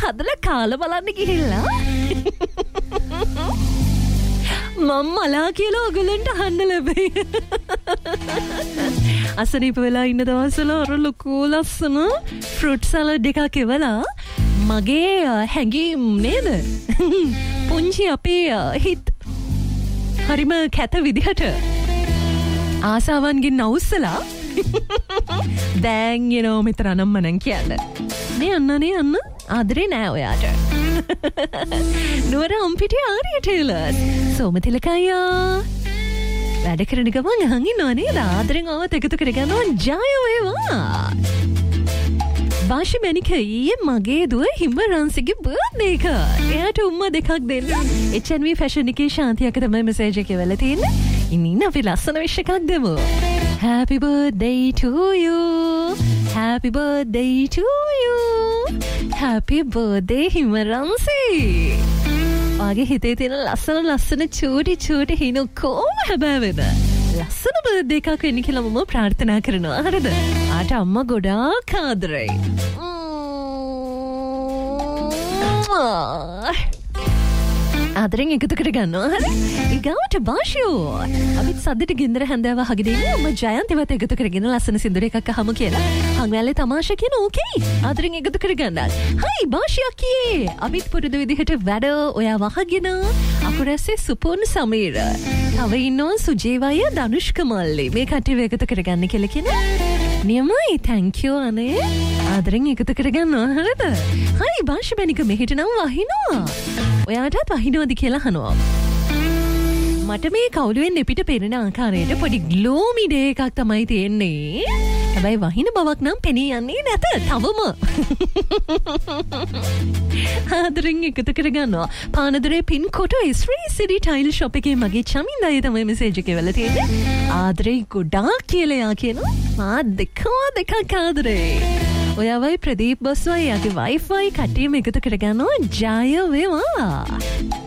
හදලා කාලා බලන්න ගිහිල්ලා මම මලා කියලා ඔයගලන්ට අහන්න ලැබෙයි. අසනීප වෙලා ඉන්න දවස්වල අර ලොකු ලස්සන ෆෘට් සලාඩ් එකක් එවලා මගේ හැඟීම් නේද? පුංචි අපේ හිත හරිම කැත විදිහට ආසාවන්ගෙන් නවුස්සලා දැන් මෙතන නම්මනම් කියන්න. නේ අන්න ආදරේ නෑ ඔයාට. නුවර අම්පිටිය ආරිය ටේලර්ස් සෝමතිලකයා වැඩ කරන ගමන් අහන් ඉන්නවා නේද? ආදරෙන් ආවත් එකතු කරගන්නවා. ජය වේවා. වාශි මැනික ඊයේ මගේ දුව හිමරන්සිගේ බර්ත්ඩේ එක. එයාට උම්මා දෙකක් දෙන්න. HNV ෆැෂන් එකේ ශාන්තියක තමයි මෙසේජ් එක වෙලා තියෙන්නේ. ඉන්න අපි ලස්සන විශ් එකක් දෙමු. Happy birthday to you. Happy birthday to you. Happy birthday හිමරන්සි. ආගේ හිතේ තියෙන ලස්සන චූටි හිනු කොහොම හැබෑවෙද? ලස්සන බර්ත්ඩේ එකක් වෙන්න කියලා මම ප්‍රාර්ථනා කරනවා. හරිද? ආට අම්මා ගොඩාක් ආදරෙයි. ආදරෙන් එකතු කරගන්නවා. හරි? ඊගාවට බාෂෝ. අපිත් සද්දට ගින්දර හැන්දාව අහගෙන ඉන්නේ. මම ජයන්තිවත් එකතු කරගෙන ලස්සන සින්දුර එකක් අහමු කියලා. හංගවැල්ලේ තමාෂා කියන ඕකේ. ආදරෙන් එකතු කරගන්නවා. හයි බාෂි අක්කේ. අපිත් පුරුදු විදිහට වැඩ ඔයා වහගෙන අකුරැස්සේ සුපුන් සමීර. තව ඉන්නවා සුජීවය ධනුෂ්ක මල්ලි. මේ කට්ටිය එකතු කරගන්න කියලා කියන. නියමයි. thank you අනේ. ආදරෙන් එකතු කරගන්නවා. හරිද? හයි බාෂි බැනික මෙහෙට නම් වහිනවා. ඔයාටත් වහිනවද කියලා අහනවා. මට මේ කවුළුවෙන් එපිට පෙනෙන ආකාරයට පොඩි ග්ලෝමි ඩේ එකක් තමයි තියෙන්නේ. හැබැයි වහින බවක් නම් පෙනී යන්නේ නැත තවම. ආදරෙන් එකතු කරගන්නවා. පානදුරේ පින් කොටුවේ ශ්‍රී සිටි ටයිල් ෂොප් එකේ මගේ චමින්දයි තමයි මෙසේජ් එක වෙලා තියෙන්නේ. ආදරේ ගොඩාක් කියලා යා කියනවා. මා දෙකක් ආදරේ. ඔයාවයි ප්‍රදීප් බස්වයි යාගේ වයිෆයි කට්ටියම එකතු කරගන්නවා. ජය වේවා.